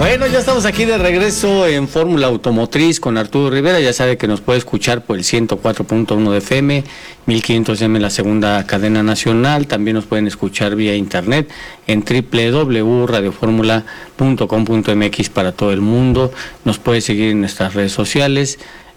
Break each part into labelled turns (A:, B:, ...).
A: Bueno, ya estamos aquí de regreso en Fórmula Automotriz con Arturo Rivera. Ya sabe que nos puede escuchar por el 104.1 de FM, 1500M la segunda cadena nacional. También nos pueden escuchar vía internet en www.radioformula.com.mx para todo el mundo. Nos puede seguir en nuestras redes sociales.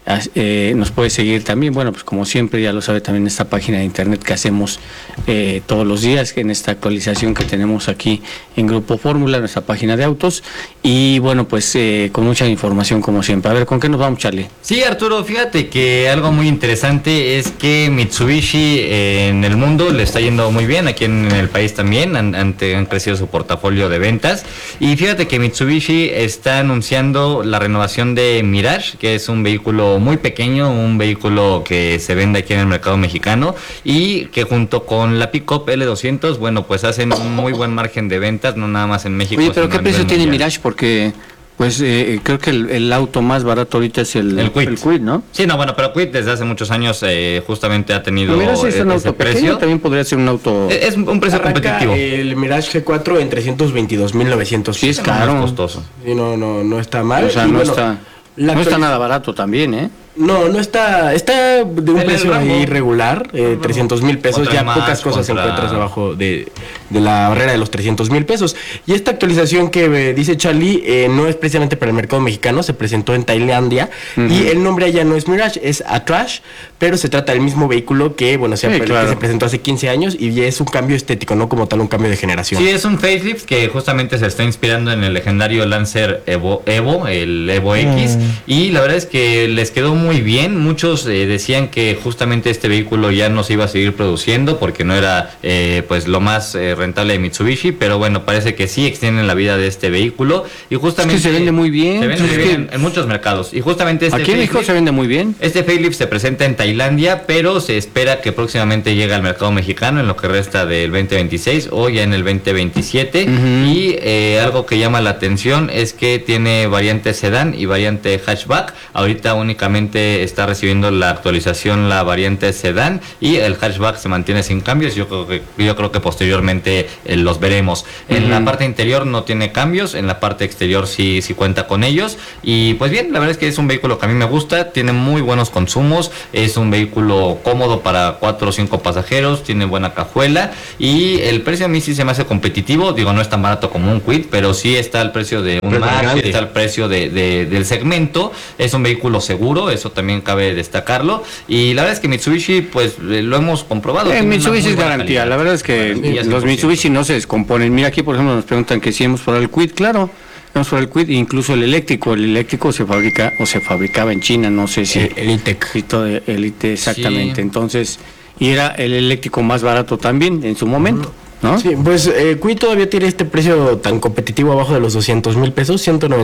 A: Nos puede seguir también, bueno, pues como siempre ya lo sabe, también en esta página de internet que hacemos todos los días, en esta actualización que tenemos aquí en Grupo Fórmula, nuestra página de autos, y bueno, pues con mucha información como siempre. A ver, ¿con qué nos vamos, Charlie?
B: Sí, Arturo, fíjate que algo muy interesante es que Mitsubishi en el mundo le está yendo muy bien, aquí en el país también han crecido su portafolio de ventas, y fíjate que Mitsubishi está anunciando la renovación de Mirage, que es un vehículo muy pequeño, un vehículo que se vende aquí en el mercado mexicano y que junto con la Pickup L200, bueno, pues hacen un muy buen margen de ventas, no nada más en México.
A: Oye, pero ¿qué precio tiene Mirage? Porque pues creo que el auto más barato ahorita es el Kwid, ¿no?
B: Sí, no, bueno, pero Kwid desde hace muchos años justamente ha tenido
A: Mirage es un auto
B: precio.
A: Pequeño, también podría ser un auto...
B: Es un precio competitivo.
C: El Mirage G4 en 322,900.
A: Sí, es caro.
B: No es costoso.
C: Sí, no está mal.
A: O sea, no está nada barato también, ¿eh?
C: No está de un precio ahí regular, 300,000 pesos, ya pocas cosas encuentras abajo de la barrera de los 300,000 pesos. Y esta actualización que dice Charlie no es precisamente para el mercado mexicano, se presentó en Tailandia, y el nombre allá no es Mirage, es Attrash, pero se trata del mismo vehículo que, bueno, que se presentó hace 15 años, y es un cambio estético, no como tal un cambio de generación.
B: Sí, es un facelift que justamente se está inspirando en el legendario Lancer Evo, el Evo X, y la verdad es que les quedó muy bien. Muchos decían que justamente este vehículo ya no se iba a seguir produciendo porque no era pues lo más rentable de Mitsubishi, pero bueno, parece que sí extienden la vida de este vehículo y justamente
A: es que se vende muy bien.
B: Se vende muy bien en muchos mercados y justamente
A: aquí en México se vende muy bien.
B: Este facelift se presenta en Tailandia, pero se espera que próximamente llegue al mercado mexicano en lo que resta del 2026 o ya en el 2027 y algo que llama la atención es que tiene variante sedán y variante hatchback. Ahorita únicamente está recibiendo la actualización la variante sedán y el hatchback se mantiene sin cambios. Yo creo que posteriormente los veremos. En la parte interior no tiene cambios, en la parte exterior sí cuenta con ellos y pues bien, la verdad es que es un vehículo que a mí me gusta, tiene muy buenos consumos, es un vehículo cómodo para 4 o 5 pasajeros, tiene buena cajuela y el precio a mí sí se me hace competitivo, digo, no es tan barato como un Kwid, pero sí está el precio de un Max, está el precio del segmento, es un vehículo seguro, eso también cabe destacarlo y la verdad es que Mitsubishi pues lo hemos comprobado.
A: Mitsubishi es garantía, calidad. La verdad es que los Mitsubishi no se descomponen. Mira, aquí por ejemplo nos preguntan que si hemos probado el Kwid, claro, hemos probado el Kwid, incluso el eléctrico se fabrica o se fabricaba en China, no sé si
C: el
A: ITEC. Exactamente, sí. Entonces, y era el eléctrico más barato también en su momento. ¿No?
C: Sí, pues Kwid todavía tiene este precio tan competitivo abajo de los 200,000 pesos,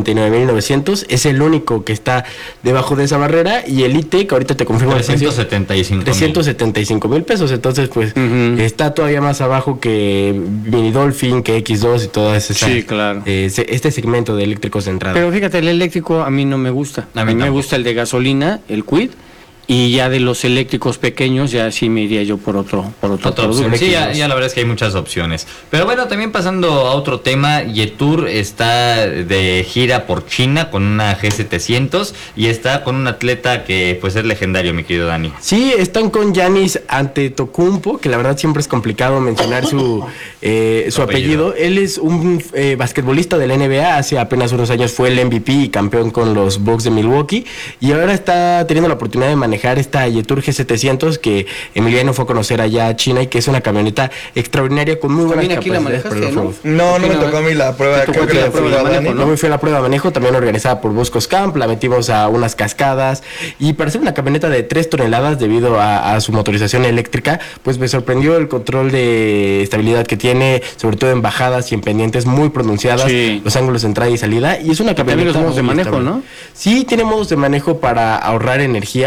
C: 199,900, es el único que está debajo de esa barrera y el ITEC, ahorita te confirmo 375,000 pesos, entonces pues está todavía más abajo que Mini Dolphin, que X2 y todas esas.
A: Sí, claro.
C: Este segmento de eléctricos de entrada.
A: Pero fíjate, el eléctrico a mí no me gusta, a mí me gusta el de gasolina, el Kwid. Y ya de los eléctricos pequeños, ya sí me iría yo por otro producto.
B: Sí, ya la verdad es que hay muchas opciones. Pero bueno, también pasando a otro tema, Yetur está de gira por China con una G700 y está con un atleta que pues es legendario, mi querido Dani.
C: Sí, están con Giannis Antetokounmpo, que la verdad siempre es complicado mencionar su apellido. Él es un basquetbolista de la NBA, hace apenas unos años fue el MVP y campeón con los Bucks de Milwaukee, y ahora está teniendo la oportunidad de manejar esta Yetur G700 que Emiliano fue a conocer allá a China y que es una camioneta extraordinaria con muy buenas capacidades.
D: No me tocó a mí la prueba.
C: Creo que la prueba de manejo, ¿no? Me fui a la prueba de manejo, también organizada por Boscos Camp, la metimos a unas cascadas y para ser una camioneta de 3 toneladas debido a su motorización eléctrica, pues me sorprendió el control de estabilidad que tiene, sobre todo en bajadas y en pendientes muy pronunciadas, los ángulos de entrada y salida, y es una camioneta.
A: También los modos de manejo, ¿no?
C: Sí, tiene modos de manejo para ahorrar energía, que son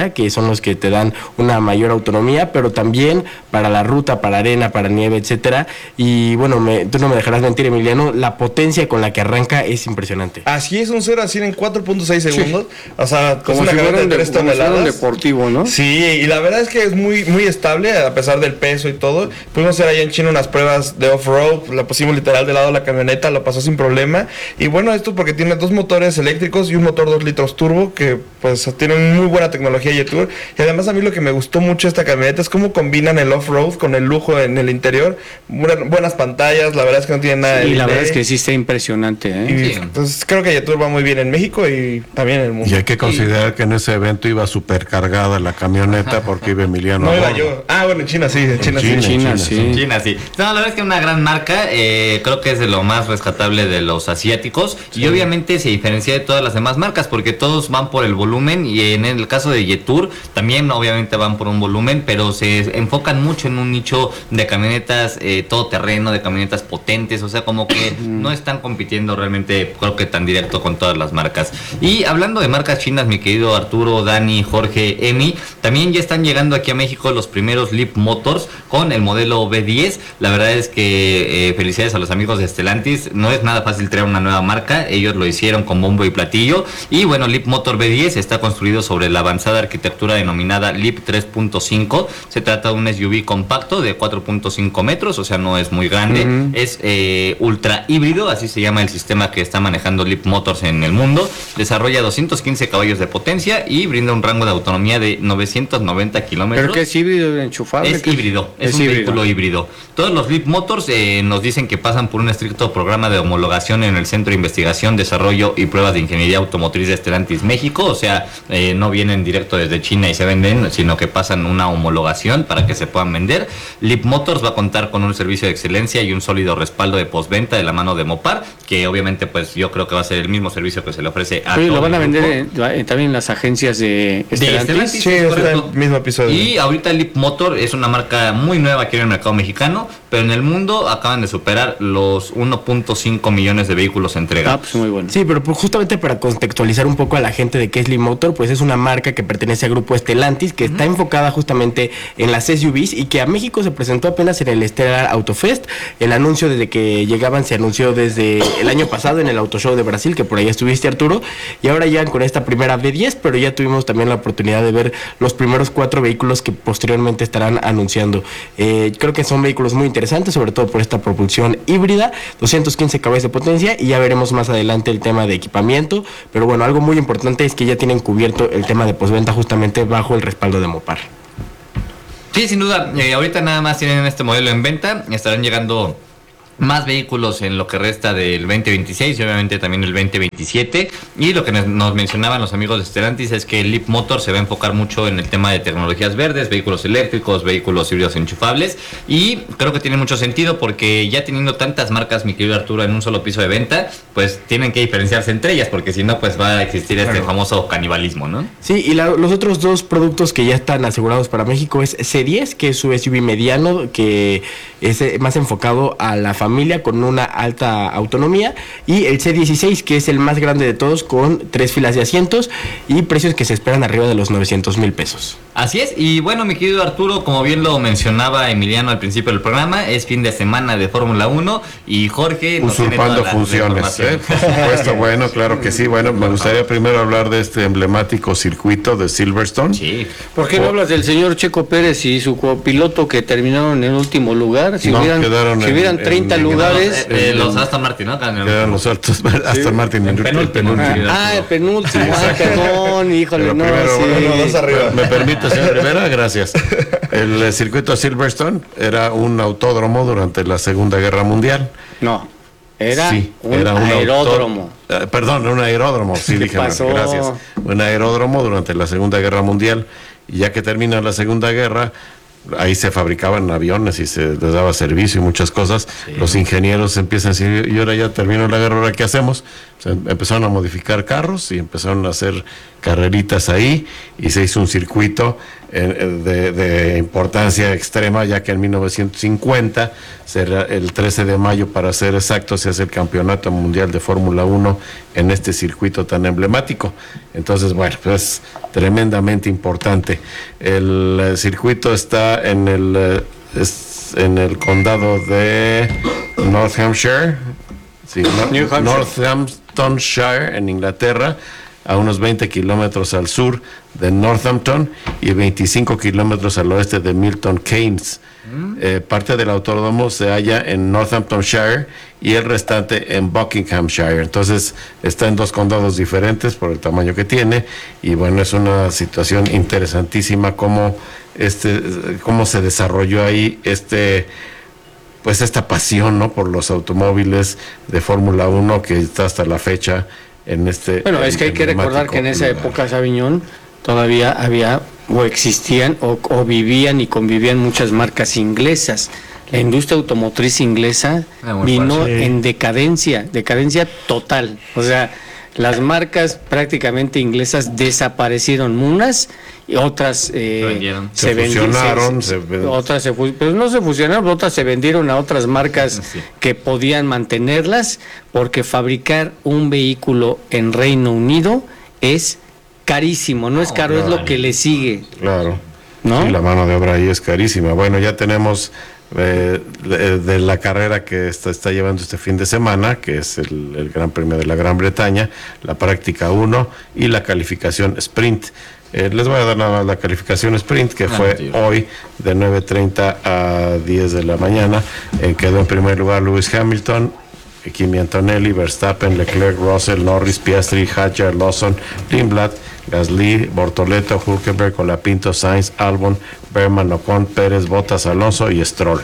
C: son los que te dan una mayor autonomía, pero también para la ruta, para arena, para nieve, etcétera. Y bueno, tú no me dejarás mentir, Emiliano, la potencia con la que arranca es impresionante.
D: Así es, un 0 a 100 en 4.6 segundos. O sea,
A: como
D: una
A: si fuera
D: camioneta de 3 toneladas.
A: Un deportivo, ¿no?
D: Sí, y la verdad es que es muy, muy estable, a pesar del peso y todo. Pudimos hacer allá en China unas pruebas de off-road, la pusimos literal del lado de la camioneta, lo pasó sin problema. Y bueno, esto porque tiene 2 motores eléctricos y un motor 2 litros turbo, que pues tienen muy buena tecnología Jetour. Y además a mí lo que me gustó mucho de esta camioneta es cómo combinan el off-road con el lujo en el interior. Buenas pantallas, la verdad es que no tiene nada de
A: Y la
D: delay.
A: verdad es que sí está impresionante, ¿eh?
D: Y, pues creo que Jetour va muy bien en México y también en el mundo.
E: Y hay que considerar que en ese evento iba supercargada la camioneta porque iba Emiliano.
D: No iba yo. Ah, bueno, en China sí, en China sí.
A: En China, sí.
B: En China, sí. No, la verdad es que es una gran marca, creo que es de lo más rescatable de los asiáticos y obviamente se diferencia de todas las demás marcas porque todos van por el volumen y en el caso de Jetour también obviamente van por un volumen, pero se enfocan mucho en un nicho de camionetas todoterreno, de camionetas potentes, o sea, como que no están compitiendo realmente, creo que tan directo con todas las marcas. Y hablando de marcas chinas, mi querido Arturo, Dani, Jorge, Emi, también ya están llegando aquí a México los primeros Leap Motors con el modelo B10. La verdad es que felicidades a los amigos de Stellantis, no es nada fácil traer una nueva marca, ellos lo hicieron con bombo y platillo. Y bueno, Leap Motor B10 está construido sobre la avanzada arquitectura denominada Leap 3.5. Se trata de un SUV compacto de 4.5 metros, o sea, no es muy grande. Es ultra híbrido, así se llama el sistema que está manejando Leap Motors en el mundo. Desarrolla 215 caballos de potencia y brinda un rango de autonomía de 990 kilómetros.
A: ¿Pero qué es híbrido enchufable?
B: Es híbrido, es un
A: híbrido.
B: vehículo híbrido. Todos los Leap Motors nos dicen que pasan por un estricto programa de homologación en el Centro de Investigación, Desarrollo y Pruebas de Ingeniería Automotriz de Stellantis México, o sea, no vienen directo desde China y se venden, sino que pasan una homologación para que se puedan vender. Leap Motors va a contar con un servicio de excelencia y un sólido respaldo de postventa de la mano de Mopar, que obviamente pues yo creo que va a ser el mismo servicio que se le ofrece a
A: Oye,
B: todo
A: lo van a
B: el grupo.
A: vender también en las agencias de Stellantis.
D: Sí, está en el mismo episodio.
B: Y ahorita Leap Motor es una marca muy nueva aquí en el mercado mexicano, pero en el mundo acaban de superar los 1.5 millones de vehículos entregados.
A: Pues muy bueno.
C: Sí, pero justamente para contextualizar un poco a la gente de qué es Leap Motor, pues es una marca que pertenece al grupo Stellantis, que está enfocada justamente en las SUVs y que a México se presentó apenas en el Stellar Auto Fest. El anuncio desde que llegaban se anunció desde el año pasado en el Auto Show de Brasil, que por ahí estuviste, Arturo, y ahora llegan con esta primera B10, pero ya tuvimos también la oportunidad de ver los primeros 4 vehículos que posteriormente estarán anunciando. Creo que son vehículos muy interesantes, sobre todo por esta propulsión híbrida, 215 caballos de potencia, y ya veremos más adelante el tema de equipamiento, pero bueno, algo muy importante es que ya tienen cubierto el tema de postventa justamente bajo el respaldo de Mopar.
B: Sí, sin duda, ahorita nada más tienen este modelo en venta, estarán llegando más vehículos en lo que resta del 2026 y obviamente también el 2027. Y lo que nos mencionaban los amigos de Stellantis es que el Leap Motor se va a enfocar mucho en el tema de tecnologías verdes, vehículos eléctricos, vehículos híbridos enchufables, y creo que tiene mucho sentido porque ya teniendo tantas marcas, mi querido Arturo, en un solo piso de venta, pues tienen que diferenciarse entre ellas porque si no pues va a existir este famoso canibalismo, ¿no?
C: Sí, y los otros 2 productos que ya están asegurados para México es C10, que es su SUV mediano, que es más enfocado a la familia con una alta autonomía, y el C16, que es el más grande de todos, con 3 filas de asientos y precios que se esperan arriba de los 900,000 pesos.
B: Así es, y bueno, mi querido Arturo, como bien lo mencionaba Emiliano al principio del programa, es fin de semana de Fórmula 1 y Jorge nos tiene
E: usurpando
B: toda la
E: funciones,
B: información.
E: por supuesto. Bueno, claro que sí. Bueno, me gustaría primero hablar de este emblemático circuito de Silverstone.
B: Sí.
A: ¿Por qué no hablas del señor Checo Pérez y su copiloto que terminaron en el último lugar? Si
E: No,
A: hubieran
E: quedaron
A: 30 lugares.
B: Los Aston Martin, ¿no?
E: Quedaron los altos Aston Martin en el penúltimo.
A: El penúltimo. Perdón, híjole,
E: Pero
A: no,
E: primero,
A: sí.
D: bueno, dos arriba.
E: ¿Me permite, señor Rivera? Gracias. El circuito Silverstone era un autódromo durante la Segunda Guerra Mundial.
A: No, era
E: Sí,
A: un
E: era
A: aeródromo.
E: Perdón, un aeródromo, sí, dije mal,
A: pasó?
E: gracias. Un aeródromo durante la Segunda Guerra Mundial. Y ya que termina la Segunda Guerra, ahí se fabricaban aviones y se les daba servicio y muchas cosas. Sí. Los ingenieros empiezan a decir, y ahora ya terminó la guerra, ¿ahora qué hacemos? empezaron a modificar carros y empezaron a hacer carreritas ahí y se hizo un circuito de importancia extrema, ya que en 1950, el 13 de mayo para ser exacto, se hace el Campeonato Mundial de Fórmula 1 en este circuito tan emblemático. Entonces, bueno, pues tremendamente importante. El circuito está en el condado de Northamptonshire, sí, Northamptonshire, en Inglaterra, a unos 20 kilómetros al sur de Northampton y 25 kilómetros al oeste de Milton Keynes. Parte del autódromo se halla en Northamptonshire y el restante en Buckinghamshire. Entonces está en dos condados diferentes por el tamaño que tiene, y bueno, es una situación interesantísima cómo se desarrolló ahí pues esta pasión, ¿no?, por los automóviles de Fórmula 1 que está hasta la fecha en este.
A: Bueno, es que hay que recordar que en esa época, Sabiñón, todavía había o existían o vivían y convivían muchas marcas inglesas. La industria automotriz inglesa vino en decadencia total. O sea, las marcas prácticamente inglesas desaparecieron, unas y otras
E: se fusionaron,
A: pero no se fusionaron, otras se vendieron a otras marcas que podían mantenerlas, porque fabricar un vehículo en Reino Unido es carísimo, no es caro, es lo que le sigue.
E: Claro,
A: ¿no?
E: Sí, la mano de obra ahí es carísima. Bueno, ya tenemos de la carrera que está llevando este fin de semana, que es el Gran Premio de la Gran Bretaña, la práctica 1 y la calificación sprint. Les voy a dar nada más la calificación sprint, que fue hoy de 9:30 a 10 de la mañana. Quedó en primer lugar Lewis Hamilton, Kimi Antonelli, Verstappen, Leclerc, Russell, Norris, Piastri, Hadjar, Lawson, Lindblad, Gasly, Bortoleto, Hülkenberg, Colapinto, Sainz, Albon, Berman, Ocon, Pérez, Bottas, Alonso y Stroll.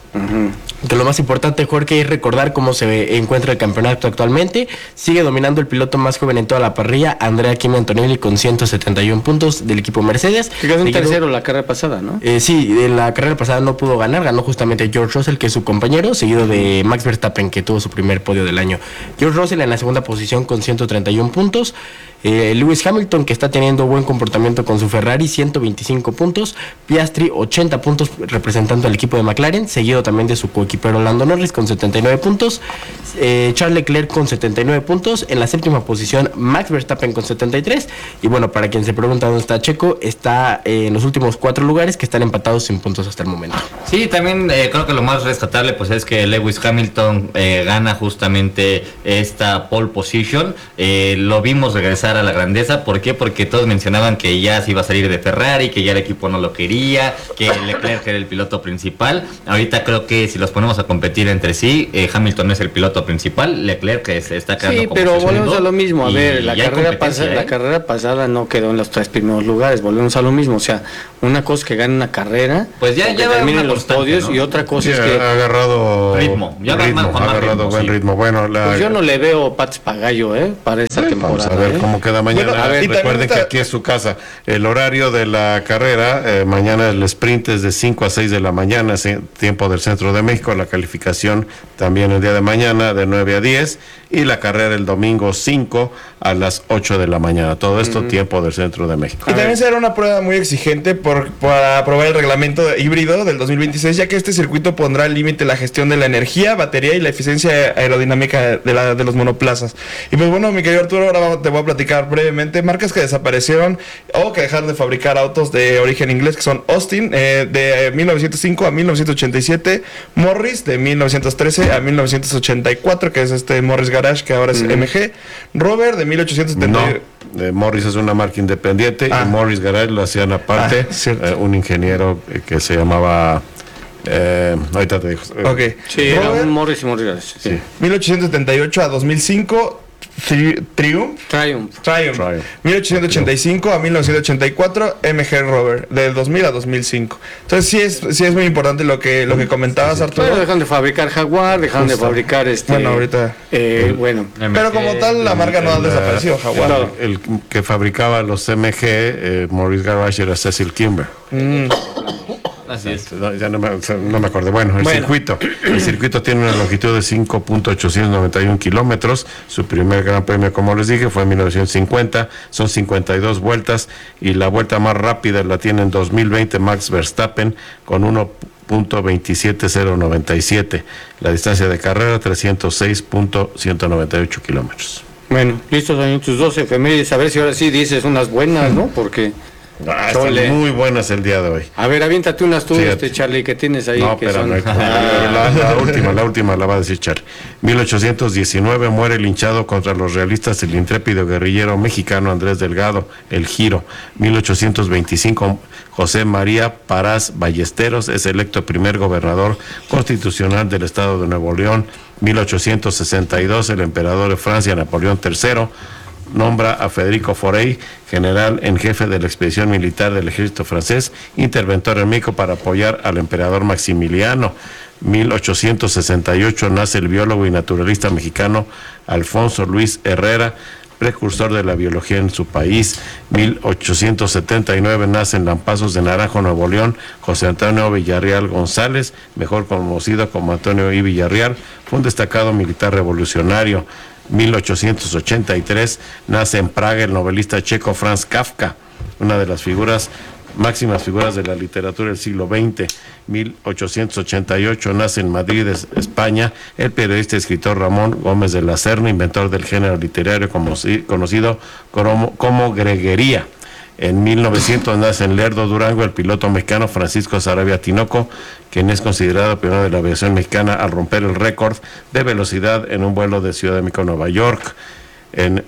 C: Que lo más importante, Jorge, es recordar cómo se encuentra el campeonato actualmente. Sigue dominando el piloto más joven en toda la parrilla, Andrea Kimi Antonelli, con 171 puntos del equipo Mercedes.
A: Que quedó en tercero la carrera pasada, ¿no?
C: Sí, en la carrera pasada no pudo ganar, ganó justamente George Russell, que es su compañero, seguido de Max Verstappen, que tuvo su primer podio del año. George Russell en la segunda posición con 131 puntos. Lewis Hamilton, que está teniendo buen comportamiento con su Ferrari, 125 puntos. Piastri, 80 puntos representando al equipo de McLaren, seguido también de su coequipero Lando Norris con 79 puntos. Charles Leclerc con 79 puntos. En la séptima posición, Max Verstappen con 73. Y bueno, para quien se pregunta dónde está Checo, está en los últimos 4 lugares, que están empatados sin puntos hasta el momento.
B: Sí, también creo que lo más rescatable pues es que Lewis Hamilton gana justamente esta pole position. Lo vimos regresar a la grandeza. ¿Por qué? Porque todos mencionaban que ya se iba a salir de Ferrari, que ya el equipo no lo quería, que Leclerc era el piloto principal. Ahorita creo que si los ponemos a competir entre sí, Hamilton es el piloto principal, Leclerc está quedando como
A: pero
B: segundo.
A: volvemos a lo mismo. A ver, la carrera pasada no quedó en los 3 primeros lugares. Volvemos a lo mismo. O sea, una cosa es que gane una carrera,
B: pues ya
A: terminen los podios, ¿no? Y otra cosa es que
E: ha agarrado
B: ritmo,
E: buen ritmo. Bueno,
A: pues yo no le veo patas para gallo, para esta temporada.
E: Vamos a ver cómo queda mañana. Bueno, recuerden que aquí es su casa. El horario de la carrera, mañana el sprint es de 5 a 6 de la mañana, tiempo del centro de México. La calificación también el día de mañana de 9 a 10 y la carrera el domingo 5 a las 8 de la mañana. Todo esto tiempo del centro de México.
D: Y también será una prueba muy exigente para aprobar el reglamento híbrido del 2026, ya que este circuito pondrá al límite la gestión de la energía, batería y la eficiencia aerodinámica de los monoplazas. Y pues bueno, mi querido Arturo, ahora te voy a platicar brevemente marcas que desaparecieron o que dejaron de fabricar autos de origen inglés, que son Austin de 1905 a 1987, Morris de 1913 a 1984, que es Morris Garage, que ahora es MG, Rover de 1870.
E: No, Morris es una marca independiente y Morris Garage lo hacían aparte, un ingeniero que se llamaba ahorita te digo.
A: Okay. Sí, era un Morris y Morris Garage.
E: Sí.
D: 1878 a 2005 Triumph. 1885 a 1984 MG Rover, del 2000 a 2005. Entonces sí es muy importante lo que comentabas, Arturo.
A: Pero dejan de fabricar Jaguar, dejan de fabricar
D: bueno, ahorita pero como tal la marca no ha desaparecido, Jaguar.
E: El que fabricaba los MG Morris Garage era Cecil Kimber.
B: Así es.
E: No, ya no me acordé. Bueno, el circuito tiene una longitud de 5.891 kilómetros. Su primer gran premio, como les dije, fue en 1950. Son 52 vueltas y la vuelta más rápida la tiene en 2020 Max Verstappen con 1.27097. La distancia de carrera 306.198 kilómetros.
A: Bueno, listos también tus 12 efemérides. A ver si ahora sí dices unas buenas, ¿no? Porque...
E: están muy buenas el día de hoy.
A: A ver, aviéntate unas tú, Charlie, que tienes ahí.
E: No,
A: que
E: pero
A: son...
E: la última la va a decir Charlie. 1819 muere linchado contra los realistas el intrépido guerrillero mexicano Andrés Delgado, El Giro. 1825 José María Parás Ballesteros es electo primer gobernador constitucional del estado de Nuevo León. 1862 el emperador de Francia, Napoleón III, nombra a Federico Forey, general en jefe de la expedición militar del ejército francés, interventor en México para apoyar al emperador Maximiliano. 1868 nace el biólogo y naturalista mexicano Alfonso Luis Herrera, precursor de la biología en su país. 1879 nace en Lampazos de Naranjo, Nuevo León, José Antonio Villarreal González, mejor conocido como Antonio I. Villarreal, fue un destacado militar revolucionario. 1883 nace en Praga el novelista checo Franz Kafka, una de las máximas figuras de la literatura del siglo XX. 1888 nace en Madrid, España, el periodista y escritor Ramón Gómez de la Serna, inventor del género literario conocido como greguería. En 1900 nace en Lerdo, Durango, el piloto mexicano Francisco Sarabia Tinoco, quien es considerado pionero de la aviación mexicana al romper el récord de velocidad en un vuelo de Ciudad de México a Nueva York. En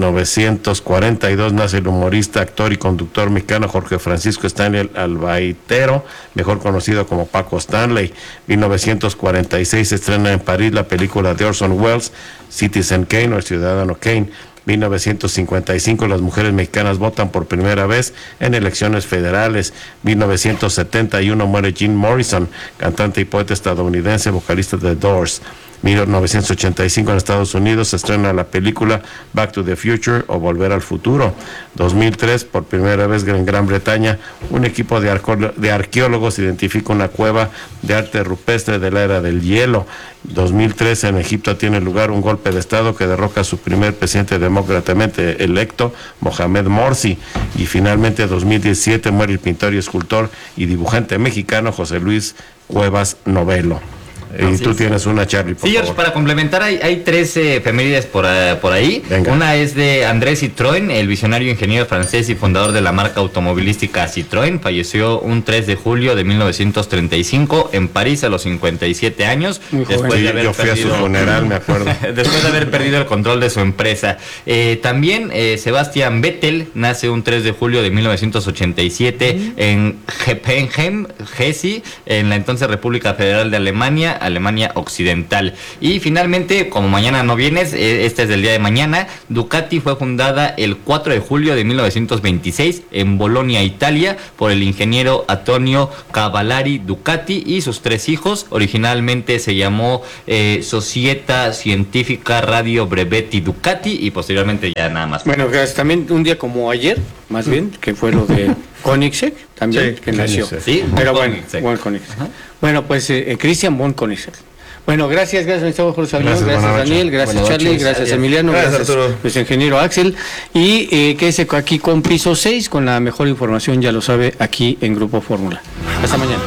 E: 1942 nace el humorista, actor y conductor mexicano Jorge Francisco Stanley Albaitero, mejor conocido como Paco Stanley. 1946 se estrena en París la película de Orson Welles, Citizen Kane o El Ciudadano Kane. 1955 las mujeres mexicanas votan por primera vez en elecciones federales. 1971 muere Jim Morrison, cantante y poeta estadounidense, vocalista de The Doors. 1985 en Estados Unidos se estrena la película Back to the Future o Volver al Futuro. 2003 por primera vez en Gran Bretaña un equipo de arqueólogos identifica una cueva de arte rupestre de la era del hielo. 2013 en Egipto tiene lugar un golpe de estado que derroca a su primer presidente democráticamente electo, Mohamed Morsi. Y finalmente 2017 muere el pintor y escultor y dibujante mexicano José Luis Cuevas Novelo. Y tú tienes una, Charlie, por favor.
B: Para complementar, hay 13 efemérides por ahí.
E: Venga.
B: Una es de André Citroën, el visionario ingeniero francés y fundador de la marca automovilística Citroën. Falleció un 3 de julio de 1935 en París a los 57 años.
E: Después de haber yo fui a su funeral, me acuerdo.
B: Después de haber perdido el control de su empresa. También Sebastian Vettel nace un 3 de julio de 1987 en Heppenheim, Hesse, en la entonces República Federal de Alemania Occidental. Y finalmente, como mañana no vienes, este es del día de mañana, Ducati fue fundada el 4 de julio de 1926 en Bolonia, Italia, por el ingeniero Antonio Cavallari Ducati y sus 3 hijos. Originalmente se llamó Società Scientifica Radio Brevetti Ducati y posteriormente ya nada más.
A: Bueno, gracias. También un día como ayer, más bien, que fue lo de Koenigsegg, también,
D: sí,
A: que nació.
B: Sí,
A: pero bueno,
B: Koenigsegg.
A: Von Koenigsegg. Bueno, pues Christian von Koenigsegg. Bueno, gracias, Jorge Salmón, gracias Daniel, gracias Charlie, gracias Emiliano, gracias pues, ingeniero Axel. Y quédese aquí con Piso 6, con la mejor información, ya lo sabe, aquí en Grupo Fórmula. Hasta mañana.